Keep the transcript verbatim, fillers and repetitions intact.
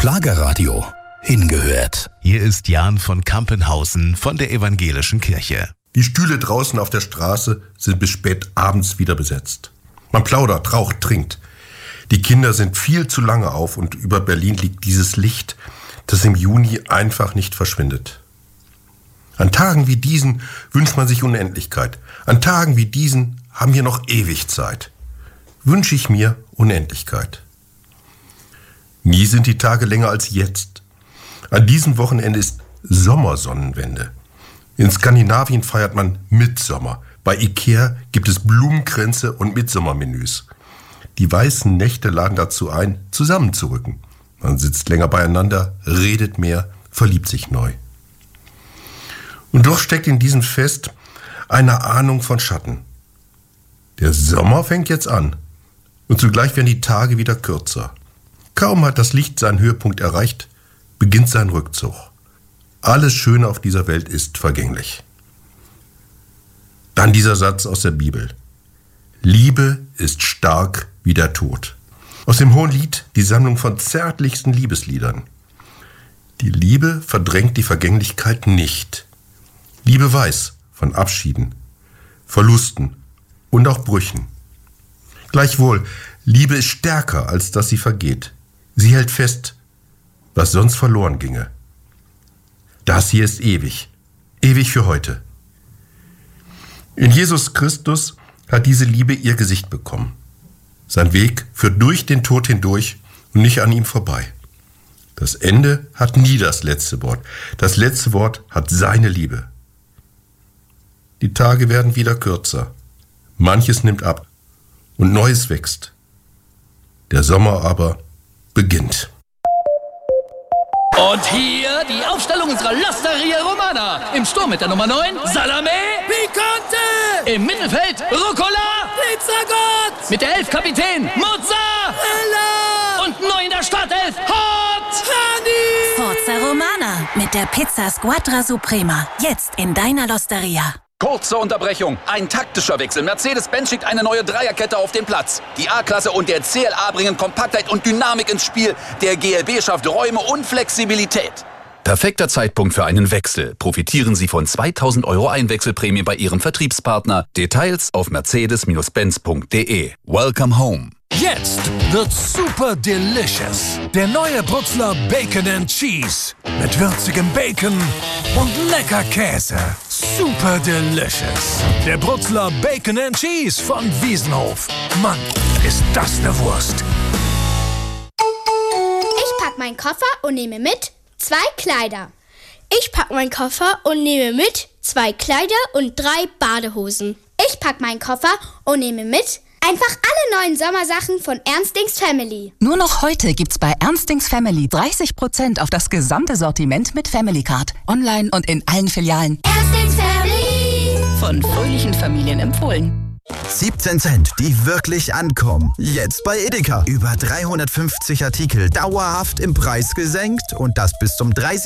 Schlagerradio. Hingehört. Hier ist Jan von Kampenhausen von der Evangelischen Kirche. Die Stühle draußen auf der Straße sind bis spät abends wieder besetzt. Man plaudert, raucht, trinkt. Die Kinder sind viel zu lange auf und über Berlin liegt dieses Licht, das im Juni einfach nicht verschwindet. An Tagen wie diesen wünscht man sich Unendlichkeit. An Tagen wie diesen haben wir noch ewig Zeit. Wünsche ich mir Unendlichkeit. Nie sind die Tage länger als jetzt. An diesem Wochenende ist Sommersonnenwende. In Skandinavien feiert man Mitsommer. Bei Ikea gibt es Blumenkränze und Mitsommermenüs. Die weißen Nächte laden dazu ein, zusammenzurücken. Man sitzt länger beieinander, redet mehr, verliebt sich neu. Und doch steckt in diesem Fest eine Ahnung von Schatten. Der Sommer fängt jetzt an und zugleich werden die Tage wieder kürzer. Kaum hat das Licht seinen Höhepunkt erreicht, beginnt sein Rückzug. Alles Schöne auf dieser Welt ist vergänglich. Dann dieser Satz aus der Bibel. Liebe ist stark wie der Tod. Aus dem Hohenlied die Sammlung von zärtlichsten Liebesliedern. Die Liebe verdrängt die Vergänglichkeit nicht. Liebe weiß von Abschieden, Verlusten und auch Brüchen. Gleichwohl, Liebe ist stärker, als dass sie vergeht. Sie hält fest, was sonst verloren ginge. Das hier ist ewig, ewig für heute. In Jesus Christus hat diese Liebe ihr Gesicht bekommen. Sein Weg führt durch den Tod hindurch und nicht an ihm vorbei. Das Ende hat nie das letzte Wort. Das letzte Wort hat seine Liebe. Die Tage werden wieder kürzer. Manches nimmt ab und Neues wächst. Der Sommer aber beginnt. Und hier die Aufstellung unserer L'Osteria Romana. Im Sturm mit der Nummer neun, Salame Picante. Im Mittelfeld, Rucola Pizzagot. Mit der elf Kapitän, Mozzarella. Und neu in der Startelf, Hot Honey. Forza Romana mit der Pizza Squadra Suprema. Jetzt in deiner L'Osteria. Kurze Unterbrechung. Ein taktischer Wechsel. Mercedes-Benz schickt eine neue Dreierkette auf den Platz. Die A-Klasse und der C L A bringen Kompaktheit und Dynamik ins Spiel. Der G L B schafft Räume und Flexibilität. Perfekter Zeitpunkt für einen Wechsel. Profitieren Sie von zweitausend Euro Einwechselprämie bei Ihrem Vertriebspartner. Details auf mercedes benz punkt de. Welcome home. Jetzt wird super delicious. Der neue Brutzler Bacon and Cheese. Mit würzigem Bacon und lecker Käse. Super delicious. Der Brutzler Bacon and Cheese von Wiesenhof. Mann, ist das eine Wurst. Ich pack meinen Koffer und nehme mit zwei Kleider. Ich pack meinen Koffer und nehme mit zwei Kleider und drei Badehosen. Ich pack meinen Koffer und nehme mit einfach alle neuen Sommersachen von Ernstings Family. Nur noch heute gibt's bei Ernstings Family dreißig Prozent auf das gesamte Sortiment mit Family Card. Online und in allen Filialen. Ernstings Family. Von fröhlichen Familien empfohlen. siebzehn Cent, die wirklich ankommen. Jetzt bei Edeka. Über dreihundertfünfzig Artikel dauerhaft im Preis gesenkt und das bis zum dreißigsten